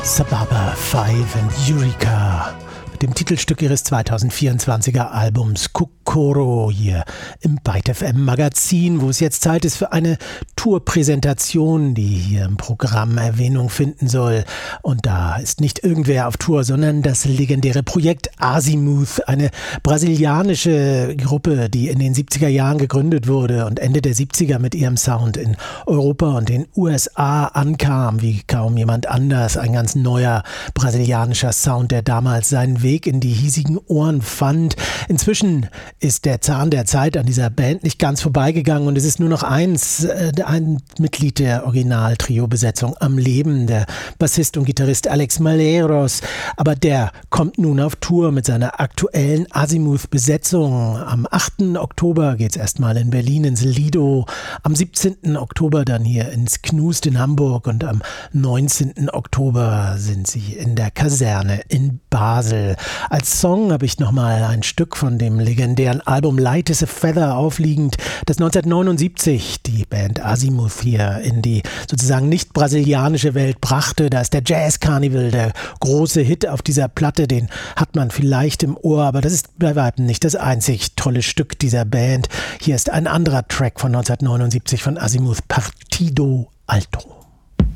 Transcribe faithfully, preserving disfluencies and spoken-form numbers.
Sababa Five and Eureka mit dem Titelstück ihres zweitausendvierundzwanziger Albums Kokoro hier im Byte F M Magazin, wo es jetzt Zeit ist für eine Tourpräsentation, die hier im Programm Erwähnung finden soll. Und da ist nicht irgendwer auf Tour, sondern das legendäre Projekt Azimuth, eine brasilianische Gruppe, die in den siebziger Jahren gegründet wurde und Ende der siebziger mit ihrem Sound in Europa und den U S A ankam, wie kaum jemand anders. Ein ganz neuer brasilianischer Sound, der damals seinen Weg in die hiesigen Ohren fand. Inzwischen ist der Zahn der Zeit an dieser Band nicht ganz vorbeigegangen und es ist nur noch eins, äh, ein Mitglied der Original-Trio-Besetzung am Leben, der Bassist und Gitarrist Alex Malheiros. Aber der kommt nun auf Tour mit seiner aktuellen Azimuth-Besetzung. Am achten Oktober geht es erstmal in Berlin ins Lido, am siebzehnten Oktober dann hier ins Knust in Hamburg und am neunzehnten Oktober sind sie in der Kaserne in Basel. Als Song habe ich nochmal ein Stück von dem legendären Album Light as a Feather aufliegend, das neunzehnhundertneunundsiebzig die Band Azimuth hier in die sozusagen nicht brasilianische Welt brachte. Da ist der Jazz Carnival, der große Hit auf dieser Platte, den hat man vielleicht im Ohr, aber das ist bei weitem nicht das einzig tolle Stück dieser Band. Hier ist ein anderer Track von neunzehnhundertneunundsiebzig von Azimuth, Partido Alto.